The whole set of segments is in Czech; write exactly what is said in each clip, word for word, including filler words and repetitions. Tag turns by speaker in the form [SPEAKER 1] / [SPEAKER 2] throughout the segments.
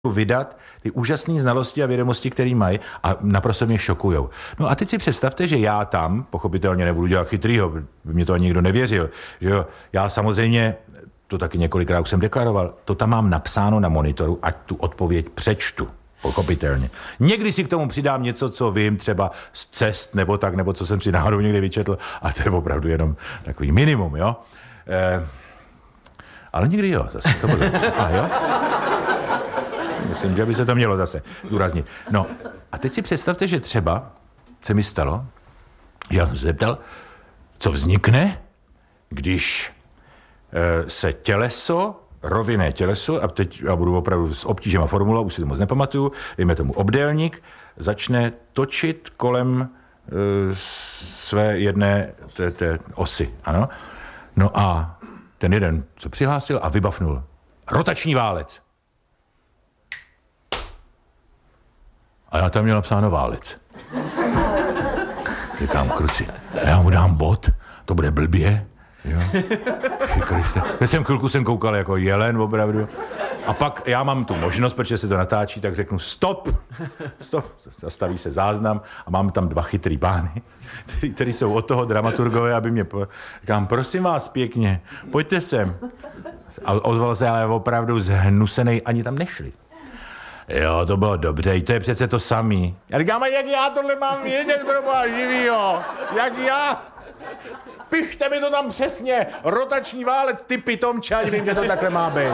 [SPEAKER 1] vydat ty úžasné znalosti a vědomosti, které mají a naprosto mě šokujou. No a teď si představte, že já tam, pochopitelně nebudu dělat chytrýho, by mě to ani nikdo nevěřil, že jo, já samozřejmě, to taky několikrát už jsem deklaroval, to tam mám napsáno na monitoru, ať tu odpověď přečtu. Pochopitelně. Někdy si k tomu přidám něco, co vím třeba z cest nebo tak, nebo co jsem si náhodou někdy vyčetl, a to je opravdu jenom takový minimum, jo. Eh, ale někdy jo, zase to bude. A jo? Myslím, že by se to mělo zase důraznit. No a teď si představte, že třeba se mi stalo, že já jsem se zeptal, co vznikne, když eh, se těleso, rovinné těleso, a teď já budu opravdu s obtížema formulovat, už si to moc nepamatuju, dejme tomu obdélník, začne točit kolem e, své jedné té, té osy, ano. No a ten jeden se přihlásil a vybafnul. Rotační válec. A já tam měl napsáno válec. Říkám, kruci, já mu dám bod, to bude blbě. Jo. Šikriste. Já jsem chvilku jsem koukal jako jelen opravdu. A pak já mám tu možnost, protože se to natáčí, tak řeknu stop. Stop. Zastaví se záznam a mám tam dva chytrý pány, který, který jsou od toho dramaturgové, aby mě... Po... Říkám, prosím vás pěkně, pojďte sem. A ozval se ale opravdu zhnusenej, ani tam nešli. Jo, to bylo dobře, i to je přece to samý. Já říkám, a jak já tohle mám vědět, proboha živýho? Jak já? Pište mi to tam přesně, rotační válec, ty pitomče, ať vím, že to takhle má být.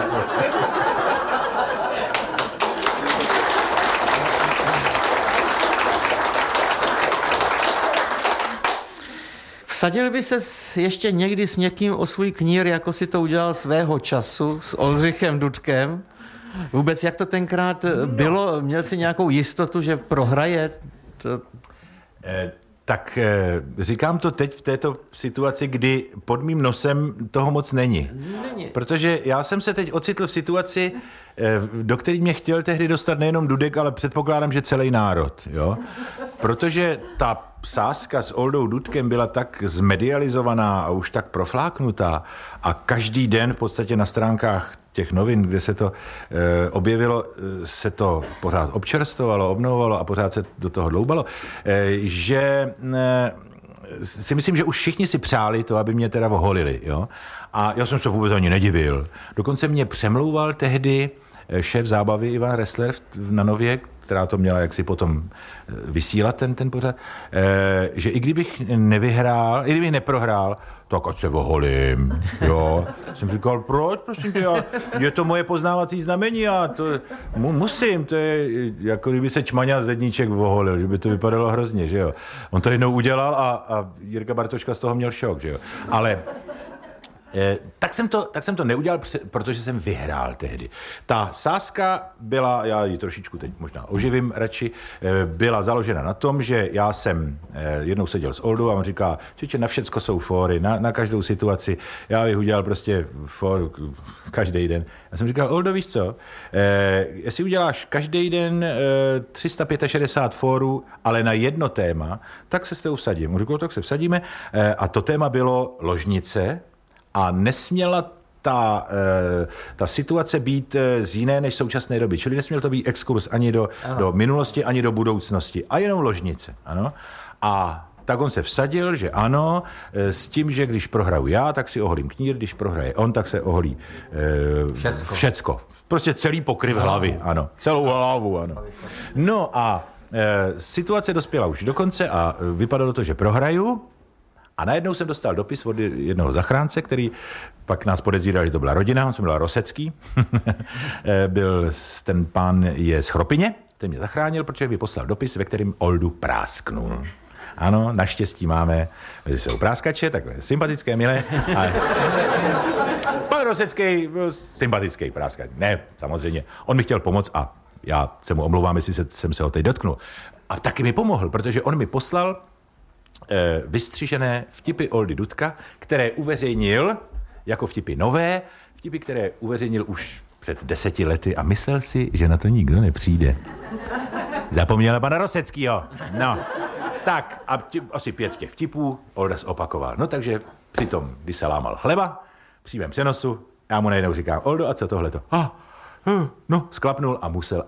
[SPEAKER 2] Vsadil by ses ještě někdy s někým o svůj knír, jako si to udělal svého času s Oldřichem Dudkem? Vůbec jak to tenkrát bylo? Měl jsi nějakou jistotu, že prohraje? To...
[SPEAKER 1] Eh, tak eh, říkám to teď v této situaci, kdy pod mým nosem toho moc není. není. Protože já jsem se teď ocitl v situaci, eh, do které mě chtěl tehdy dostat nejenom Dudek, ale předpokládám, že celý národ. Jo? Protože ta sázka s Oldou Dudkem byla tak zmedializovaná a už tak profláknutá a každý den v podstatě na stránkách těch novin, kde se to e, objevilo, se to pořád občerstvovalo, obnovovalo a pořád se do toho dloubalo, e, že e, si myslím, že už všichni si přáli to, aby mě teda oholili. Jo? A já jsem se vůbec ani nedivil. Dokonce mě přemlouval tehdy šéf zábavy Ivan Ressler na Nově, která to měla jaksi potom vysílat ten, ten pořad, e, že i kdybych nevyhrál, i kdybych neprohrál, tak ať se oholím, jo. Jsem říkal, proč, prosím tě, já, je to moje poznávací znamení a to mu, musím, to je jako kdyby se Čmaňa Zedníček oholil, že by to vypadalo hrozně, že jo. On to jednou udělal a, a Jirka Bartoška z toho měl šok, že jo. Ale Eh, tak, jsem to, tak jsem to neudělal, protože jsem vyhrál tehdy. Ta sázka byla, já ji trošičku teď možná oživím radši, eh, byla založena na tom, že já jsem eh, jednou seděl s Oldou a on říká, že na všecko jsou fóry, na, na každou situaci. Já bych udělal prostě fór každý den. Já jsem říkal, Oldo, víš co, eh, jestli uděláš každý den eh, tři sta šedesát pět fórů, ale na jedno téma, tak se s tebou vsadím. On říkal, tak se vsadíme eh, a to téma bylo ložnice. A nesměla ta, e, ta situace být e, z jiné než současné doby. Čili nesměl to být exkurs ani do, do minulosti, ani do budoucnosti. A jenom ložnice. Ano. A tak on se vsadil, že ano, e, s tím, že když prohraju já, tak si oholím knír, když prohraje on, tak se oholí e, všecko. všecko. Prostě celý pokryv no. hlavy. Ano. Celou hlavu. Ano. No a e, situace dospěla už do konce a vypadalo to, že prohraju. A najednou jsem dostal dopis od jednoho zachránce, který pak nás podezíral, že to byla rodina, on se jmenoval Rosecký. Byl, ten pán je z Chropyně, ten mě zachránil, protože mi poslal dopis, ve kterém Oldu prásknul. Ano, naštěstí máme, jsou práskače, takové sympatické, milé. Ale pan Rosecký byl sympatický práskač. Ne, samozřejmě. On mi chtěl pomoct a já se mu omlouvám, jestli se, jsem se ho teď dotknul. A taky mi pomohl, protože on mi poslal vystřižené vtipy Oldy Dudka, které uveřejnil jako vtipy nové, vtipy, které uveřejnil už před deseti lety a myslel si, že na to nikdo nepřijde. Zapomněl na pana Roseckýho. No, tak a tě, asi pět těch vtipů Olda zopakoval. No takže přitom, když se lámal chleba, v přímém přenosu, já mu najednou říkám, Oldo, a co tohleto? Ah, no, sklapnul a musel